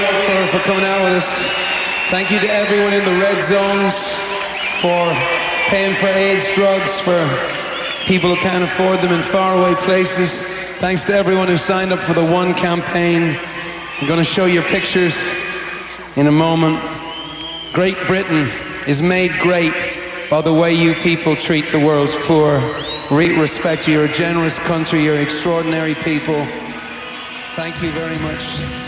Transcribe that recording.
for coming out with us. Thank you to everyone in the red zones for paying for AIDS drugs for people who can't afford them in faraway places. Thanks to everyone who signed up for the One campaign. I'm going to show you pictures in a moment. Great Britain is made great by the way you people treat the world's poor. Respect you. You're a generous country. You're extraordinary people. Thank you very much.